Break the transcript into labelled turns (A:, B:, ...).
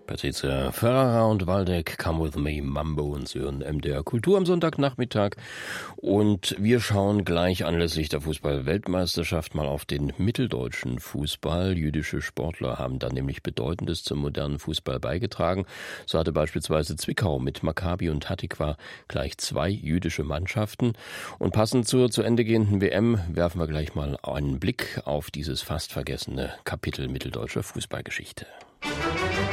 A: Patricia Ferrara und Waldeck, Come With Me, Mambo, und Sie hören MDR Kultur am Sonntagnachmittag. Und wir schauen gleich anlässlich der Fußball-Weltmeisterschaft mal auf den mitteldeutschen Fußball. Jüdische Sportler haben da nämlich Bedeutendes zum modernen Fußball beigetragen. So hatte beispielsweise Zwickau mit Maccabi und Hatikwa gleich 2 jüdische Mannschaften. Und passend zur zu Ende gehenden WM werfen wir gleich mal einen Blick auf dieses fast vergessene Kapitel mitteldeutscher Fußballgeschichte.